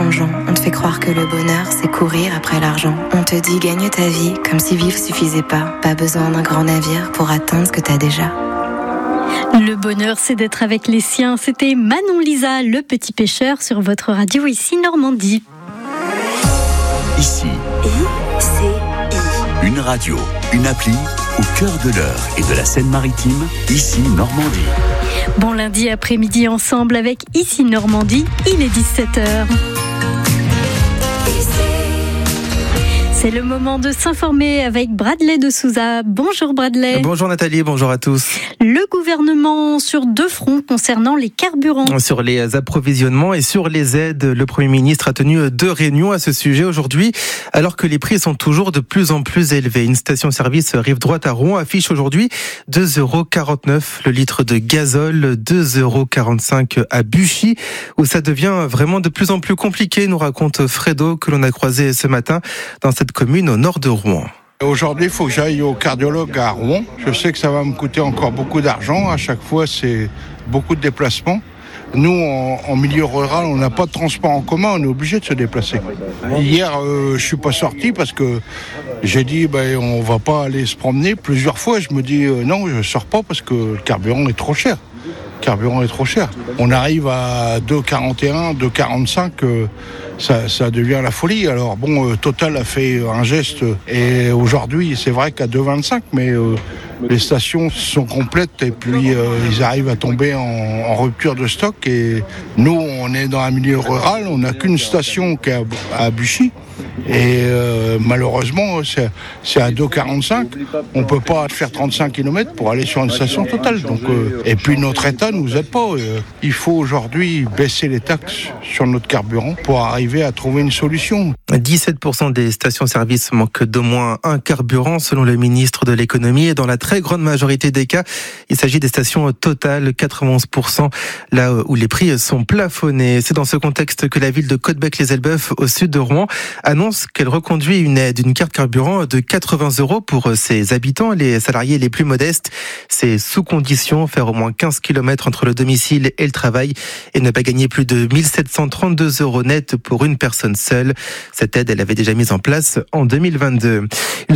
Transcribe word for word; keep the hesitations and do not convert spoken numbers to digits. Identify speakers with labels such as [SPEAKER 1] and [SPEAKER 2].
[SPEAKER 1] plongeon. On te fait croire que le bonheur, c'est courir après l'argent. On te dit gagne ta vie, comme si vivre suffisait pas. Pas besoin d'un grand navire pour atteindre ce que t'as déjà.
[SPEAKER 2] Le bonheur, c'est d'être avec les siens. C'était Manon Lisa, le petit pêcheur, sur votre radio ici Normandie.
[SPEAKER 3] Ici.
[SPEAKER 1] I, C, I.
[SPEAKER 3] Une radio, une appli, au cœur de l'Eure et de la Seine-Maritime, ici Normandie.
[SPEAKER 2] Bon lundi après-midi ensemble avec Ici Normandie, il est dix-sept heures. C'est le moment de s'informer avec Bradley de Souza. Bonjour Bradley.
[SPEAKER 4] Bonjour Nathalie, bonjour à tous.
[SPEAKER 2] Le gouvernement sur deux fronts concernant les carburants.
[SPEAKER 4] Sur les approvisionnements et sur les aides, le Premier ministre a tenu deux réunions à ce sujet aujourd'hui, alors que les prix sont toujours de plus en plus élevés. Une station-service rive droite à Rouen affiche aujourd'hui deux euros quarante-neuf le litre de gazole, deux euros quarante-cinq à Buchy, où ça devient vraiment de plus en plus compliqué, nous raconte Fredo, que l'on a croisé ce matin dans cette commune au nord de Rouen.
[SPEAKER 5] Aujourd'hui, il faut que j'aille au cardiologue à Rouen. Je sais que ça va me coûter encore beaucoup d'argent. À chaque fois, c'est beaucoup de déplacements. Nous, en, en milieu rural, on n'a pas de transport en commun, on est obligé de se déplacer. Hier, euh, je suis pas sorti parce que j'ai dit, ben, on va pas aller se promener. Plusieurs fois, je me dis, euh, non, je sors pas parce que le carburant est trop cher. Le carburant est trop cher. On arrive à deux euros quarante et un, deux euros quarante-cinq, euh, ça, ça devient la folie. Alors bon, euh, Total a fait un geste et aujourd'hui, c'est vrai qu'à deux euros vingt-cinq, mais euh, les stations sont complètes et puis euh, ils arrivent à tomber en, en rupture de stock. Et nous, on est dans un milieu rural, on n'a qu'une station qui est à, à Buchy. Et euh, malheureusement, c'est, c'est à deux euros quarante-cinq. On ne peut pas faire trente-cinq kilomètres pour aller sur une station Total. Donc, euh, et puis notre État ne nous aide pas. Euh, il faut aujourd'hui baisser les taxes sur notre carburant pour arriver à trouver une solution.
[SPEAKER 4] dix-sept pour cent des stations-service manquent d'au moins un carburant, selon le ministre de l'économie. Et dans la très grande majorité des cas, il s'agit des stations Total, quatre-vingt-onze pour cent, là où les prix sont plafonnés. C'est dans ce contexte que la ville de Caudebec-les-Elbeuf, au sud de Rouen, annonce qu'elle reconduit une aide, une carte carburant de quatre-vingts euros pour ses habitants, les salariés les plus modestes. C'est sous condition, faire au moins quinze kilomètres entre le domicile et le travail et ne pas gagner plus de mille sept cent trente-deux euros net pour une personne seule. Cette aide, elle avait déjà mise en place en deux mille vingt-deux.